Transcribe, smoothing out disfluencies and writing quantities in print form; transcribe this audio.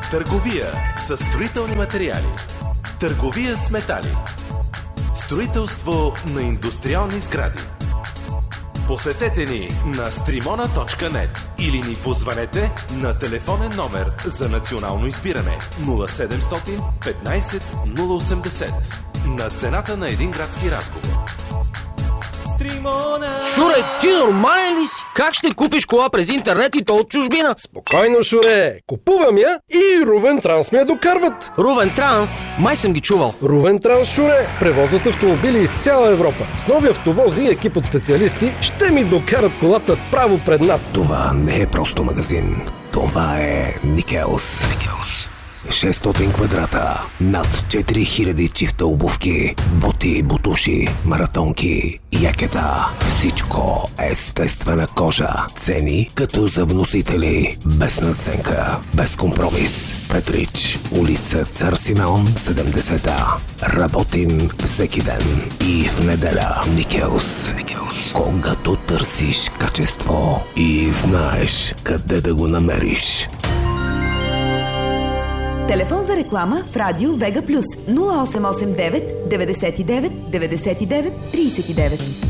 Търговия с строителни материали. Търговия с метали. Строителство на индустриални сгради. Посетете ни на strimona.net или ни позванете на телефонен номер за национално избиране 0700 15 080 на цената на един градски разговор. Шуре, ти нормален ли си? Как ще купиш кола през интернет и то от чужбина? Спокойно, Шуре. Купувам я и Рувен Транс ме я докарват. Рувен Транс? Май съм ги чувал. Рувен Транс, Шуре, превозват автомобили из цяла Европа. С нови автовози и екип от специалисти ще ми докарат колата право пред нас. Това не е просто магазин. Това е Никелс. 600 квадрата, над 4000 чифта обувки, боти, бутуши, маратонки, якета. Всичко естествена кожа. Цени като за вносители. Без надценка, без компромис. Петрич, улица Цар Симеон, 70-та. Работим всеки ден и в неделя. Никелс. Когато търсиш качество и знаеш къде да го намериш. Телефон за реклама в радио Вега Плюс 0889 99 99 39.